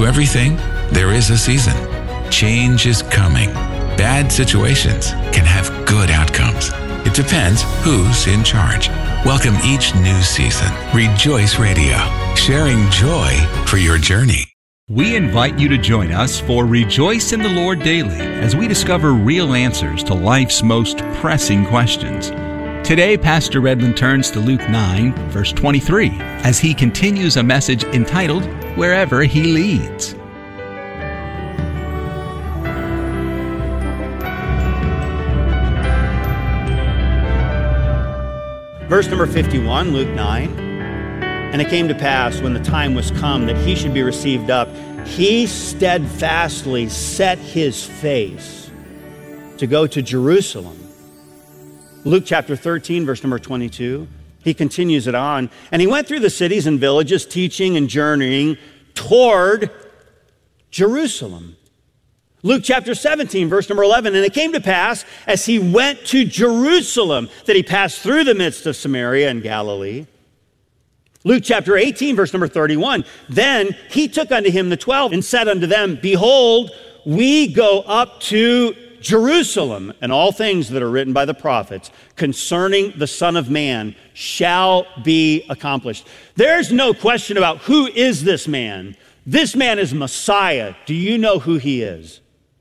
To everything, there is a season. Change is coming. Bad situations can have good outcomes. It depends who's in charge. Welcome each new season. Rejoice Radio, sharing joy for your journey. We invite you to join us for Rejoice in the Lord Daily as we discover real answers to life's most pressing questions. Today, Pastor Redmond turns to Luke 9, verse 23, as he continues a message entitled, Wherever He Leads. Verse number 51, Luke 9. And it came to pass, when the time was come that he should be received up, he steadfastly set his face to go to Jerusalem. Luke chapter 13, verse number 22, he continues it on. And he went through the cities and villages, teaching and journeying toward Jerusalem. Luke chapter 17, verse number 11, and it came to pass, as he went to Jerusalem, that he passed through the midst of Samaria and Galilee. Luke chapter 18, verse number 31, then he took unto him the 12 and said unto them, Behold, we go up to Jerusalem, and all things that are written by the prophets concerning the Son of Man shall be accomplished. There's no question about who is this man. This man is Messiah. Do you know who he is?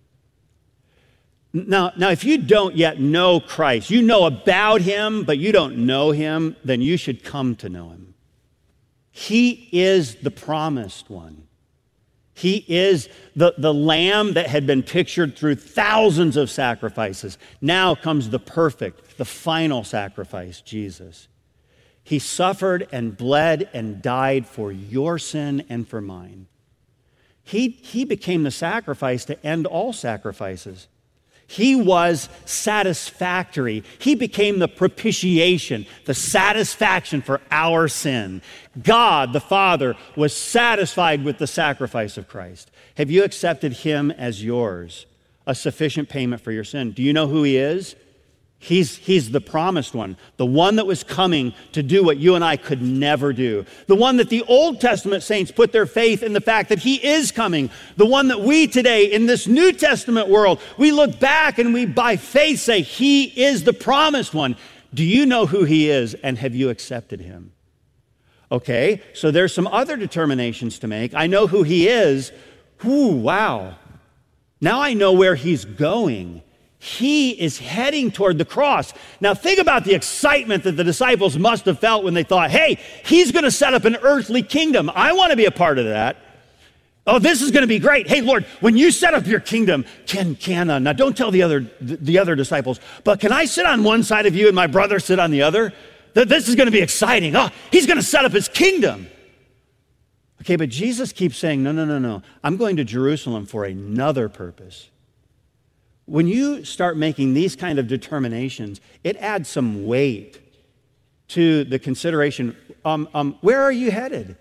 Now, if you don't yet know Christ, you know about him, but you don't know him, then you should come to know him. He is the promised one. He is the lamb that had been pictured through thousands of sacrifices. Now comes the perfect, the final sacrifice, Jesus. He suffered and bled and died for your sin and for mine. He became the sacrifice to end all sacrifices. He was satisfactory. He became the propitiation, the satisfaction for our sin. God, the Father, was satisfied with the sacrifice of Christ. Have you accepted him as yours, a sufficient payment for your sin? Do you know who he is? He's the promised one, the one that was coming to do what you and I could never do, the one that the Old Testament saints put their faith in the fact that he is coming, the one that we today in this New Testament world, we look back and we by faith say he is the promised one. Do you know who he is, and have you accepted him? Okay, so there's some other determinations to make. I know who he is. Wow. Now I know where he's going. He is heading toward the cross. Now think about the excitement that the disciples must have felt when they thought, hey, he's going to set up an earthly kingdom. I want to be a part of that. Oh, this is going to be great. Hey, Lord, when you set up your kingdom, now don't tell the other disciples, but can I sit on one side of you and my brother sit on the other? This is going to be exciting. Oh, he's going to set up his kingdom. Okay, but Jesus keeps saying, no. I'm going to Jerusalem for another purpose. When you start making these kind of determinations, it adds some weight to the consideration. Where are you headed?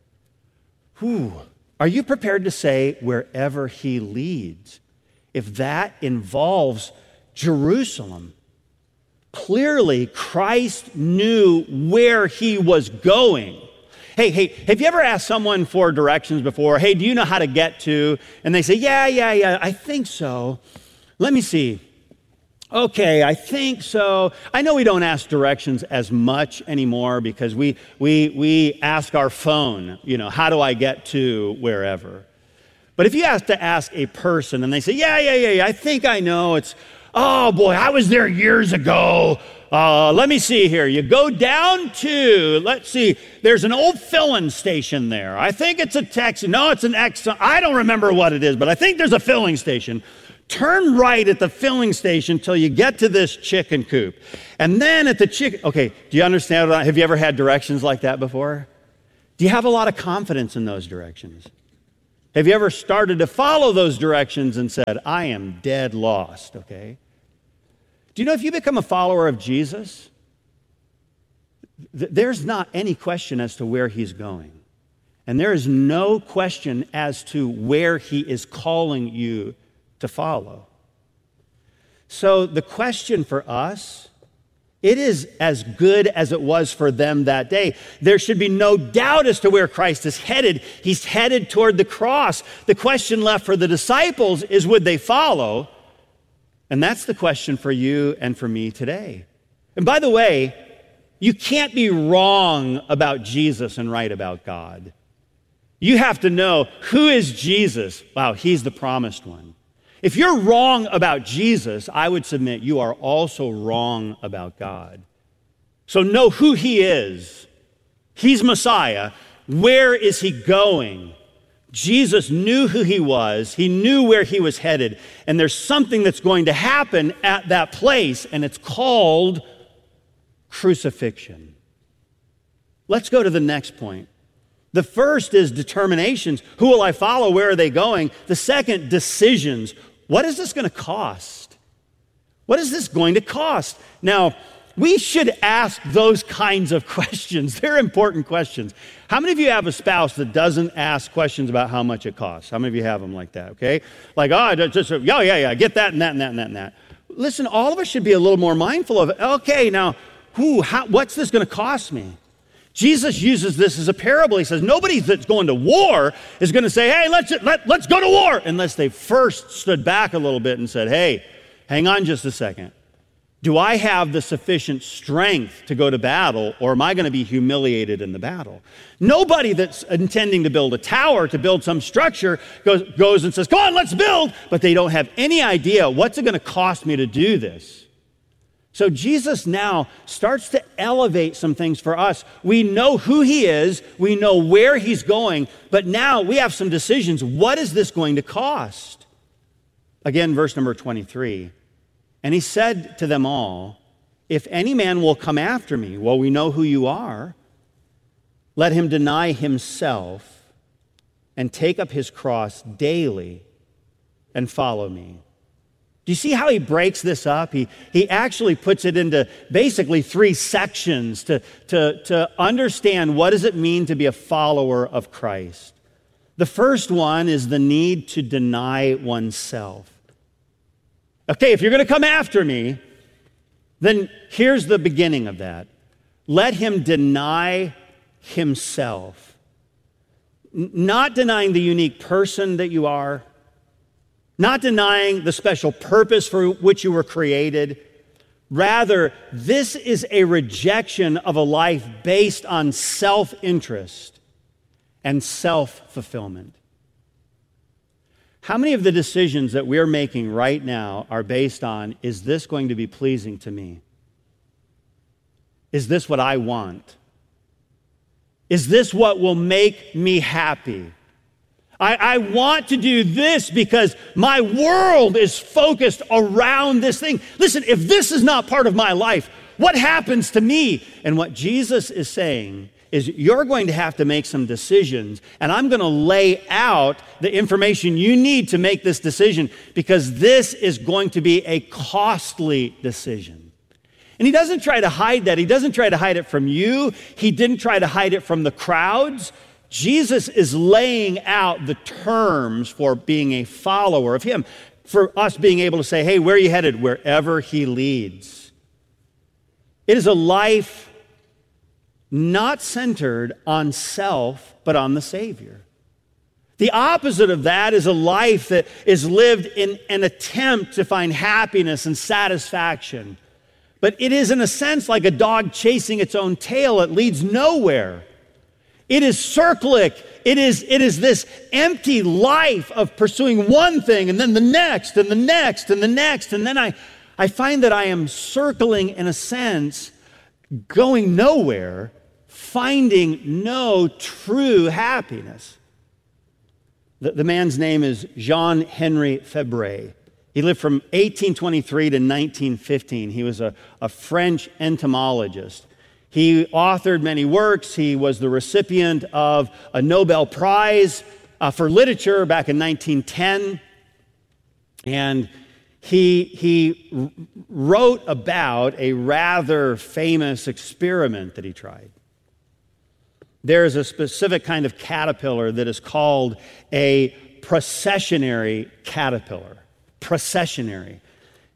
Are you prepared to say wherever he leads? If that involves Jerusalem, clearly Christ knew where he was going. Hey, have you ever asked someone for directions before? Hey, do you know how to get to? And they say, yeah, I think so. Let me see. Okay, I think so. I know we don't ask directions as much anymore because we ask our phone, how do I get to wherever? But if you have to ask a person and they say, yeah, I think I know. Oh boy, I was there years ago. Let me see here. You go down to, let's see, there's an old filling station there. I think it's a taxi. No, it's an Exxon. I don't remember what it is, but I think there's a filling station. Turn right at the filling station till you get to this chicken coop. And then at the chicken, okay, do you understand? Have you ever had directions like that before? Do you have a lot of confidence in those directions? Have you ever started to follow those directions and said, I am dead lost, okay? Do you know if you become a follower of Jesus, there's not any question as to where he's going. And there is no question as to where he is calling you to follow. So the question for us It is as good as it was for them that day. There should be no doubt as to where Christ is headed. He's headed toward the cross. The question left for the disciples is, would they follow? And that's the question for you and for me today. And by the way, you can't be wrong about Jesus and right about God. You have to know, who is Jesus? Wow, he's the promised one. If you're wrong about Jesus, I would submit you are also wrong about God. So know who he is. He's Messiah. Where is he going? Jesus knew who he was. He knew where he was headed. And there's something that's going to happen at that place, and it's called crucifixion. Let's go to the next point. The first is determinations. Who will I follow? Where are they going? The second, decisions. What is this going to cost? What is this going to cost? Now, we should ask those kinds of questions. They're important questions. How many of you have a spouse that doesn't ask questions about how much it costs? How many of you have them like that, okay? Like, oh, yeah, get that and that and that and that and that. Listen, all of us should be a little more mindful of it. Okay, now, what's this going to cost me? Jesus uses this as a parable. He says, nobody that's going to war is going to say, hey, let's go to war, unless they first stood back a little bit and said, hey, hang on just a second. Do I have the sufficient strength to go to battle, or am I going to be humiliated in the battle? Nobody that's intending to build a tower, to build some structure, goes and says, go on, let's build, but they don't have any idea, what's it going to cost me to do this? So Jesus now starts to elevate some things for us. We know who he is, we know where he's going, but now we have some decisions. What is this going to cost? Again, verse number 23. And he said to them all, if any man will come after me, well, we know who you are, let him deny himself and take up his cross daily and follow me. Do you see how he breaks this up? He actually puts it into basically three sections to understand what does it mean to be a follower of Christ. The first one is the need to deny oneself. Okay, if you're going to come after me, then here's the beginning of that. Let him deny himself. Not denying the unique person that you are, not denying the special purpose for which you were created. Rather, this is a rejection of a life based on self-interest and self-fulfillment. How many of the decisions that we're making right now are based on, is this going to be pleasing to me? Is this what I want? Is this what will make me happy? I want to do this because my world is focused around this thing. Listen, if this is not part of my life, what happens to me? And what Jesus is saying is you're going to have to make some decisions, and I'm going to lay out the information you need to make this decision, because this is going to be a costly decision. And he doesn't try to hide that. He doesn't try to hide it from you. He didn't try to hide it from the crowds. Jesus is laying out the terms for being a follower of him, for us being able to say, hey, where are you headed? Wherever he leads. It is a life not centered on self, but on the Savior. The opposite of that is a life that is lived in an attempt to find happiness and satisfaction. But it is, in a sense, like a dog chasing its own tail. It leads nowhere. It is circlic. It is this empty life of pursuing one thing and then the next and the next and the next. And then I find that I am circling, in a sense, going nowhere, finding no true happiness. The man's name is Jean-Henri Fabre. He lived from 1823 to 1915. He was a French entomologist. He authored many works. He was the recipient of a Nobel Prize for literature back in 1910. And he wrote about a rather famous experiment that he tried. There's a specific kind of caterpillar that is called a processionary caterpillar. Processionary.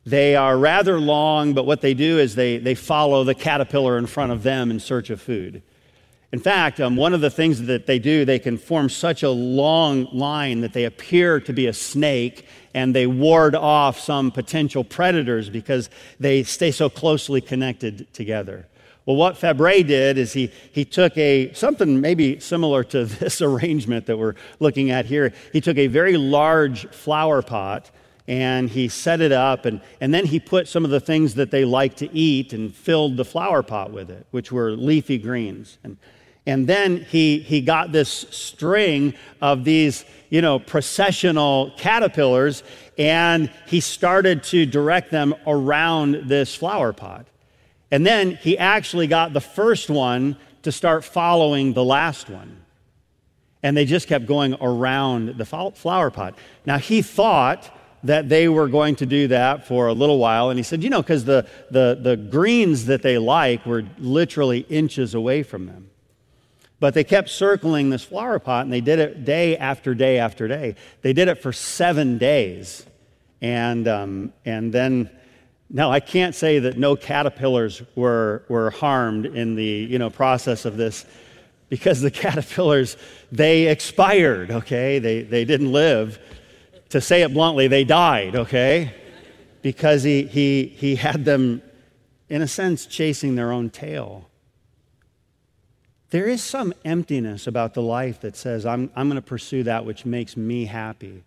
They are rather long, but what they do is they follow the caterpillar in front of them in search of food. In fact, one of the things that they do, they can form such a long line that they appear to be a snake, and they ward off some potential predators because they stay so closely connected together. Well, what Fabre did is he took something maybe similar to this arrangement that we're looking at here. He took a very large flower pot and he set it up, and then he put some of the things that they like to eat and filled the flower pot with it, which were leafy greens. And then he got this string of these, processional caterpillars, and he started to direct them around this flower pot. And then he actually got the first one to start following the last one. And they just kept going around the flower pot. Now, he thought that they were going to do that for a little while, and he said, because the greens that they like were literally inches away from them. But they kept circling this flower pot, and they did it day after day after day. They did it for 7 days. And then, now I can't say that no caterpillars were harmed in the process of this, because the caterpillars, they expired, okay? They didn't live. To say it bluntly, they died, okay? Because he had them, in a sense, chasing their own tail. There is some emptiness about the life that says, I'm going to pursue that which makes me happy.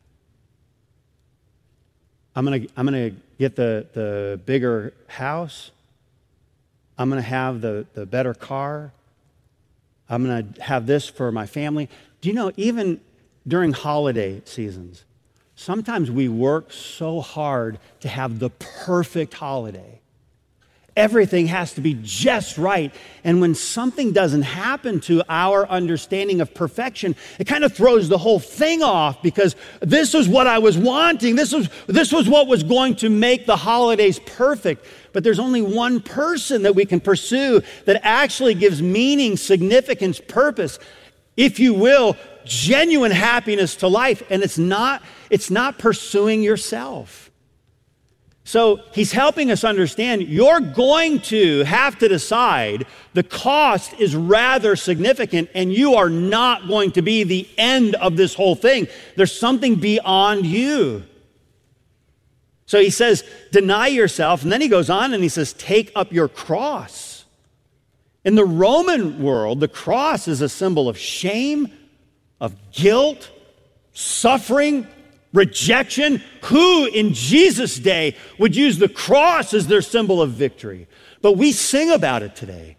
I'm going to get the bigger house. I'm going to have the better car. I'm going to have this for my family. Do you know, even during holiday seasons, sometimes we work so hard to have the perfect holiday. Everything has to be just right. And when something doesn't happen to our understanding of perfection, it kind of throws the whole thing off, because this is what I was wanting. This was what was going to make the holidays perfect. But there's only one person that we can pursue that actually gives meaning, significance, purpose, if you will, genuine happiness to life. And it's not pursuing yourself. So he's helping us understand you're going to have to decide the cost is rather significant, and you are not going to be the end of this whole thing. There's something beyond you. So he says, deny yourself, and then he goes on and he says, take up your cross. In the Roman world, the cross is a symbol of shame, of guilt, suffering, rejection. Who in Jesus' day would use the cross as their symbol of victory? But we sing about it today.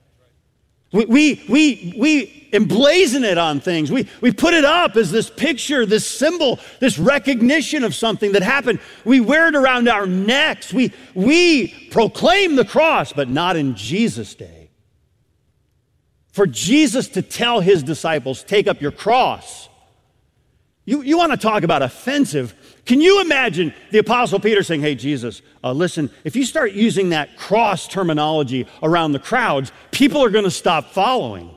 We emblazon it on things. We put it up as this picture, this symbol, this recognition of something that happened. We wear it around our necks. We proclaim the cross, but not in Jesus' day. For Jesus to tell his disciples, take up your cross. You want to talk about offensive. Can you imagine the Apostle Peter saying, hey, Jesus, listen, if you start using that cross terminology around the crowds, people are going to stop following.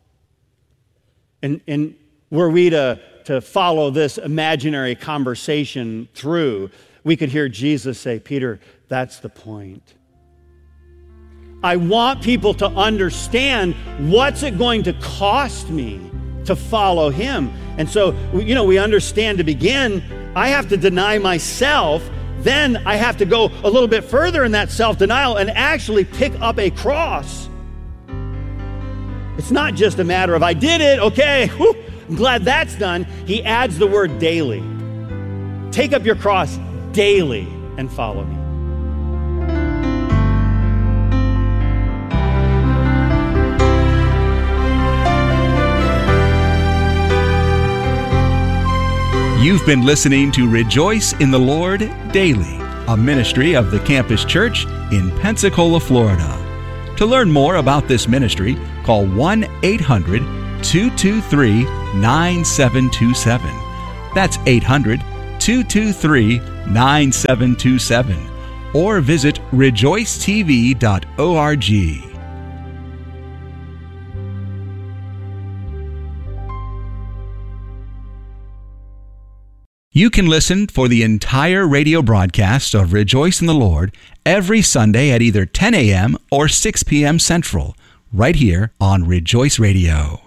And were we to follow this imaginary conversation through, we could hear Jesus say, Peter, that's the point. I want people to understand, what's it going to cost me to follow him? And so, we understand to begin, I have to deny myself. Then I have to go a little bit further in that self-denial and actually pick up a cross. It's not just a matter of, I did it, okay, whew, I'm glad that's done. He adds the word daily. Take up your cross daily and follow me. You've been listening to Rejoice in the Lord Daily, a ministry of the Campus Church in Pensacola, Florida. To learn more about this ministry, call 1-800-223-9727. That's 800-223-9727. Or visit rejoicetv.org. You can listen for the entire radio broadcast of Rejoice in the Lord every Sunday at either 10 a.m. or 6 p.m. Central, right here on Rejoice Radio.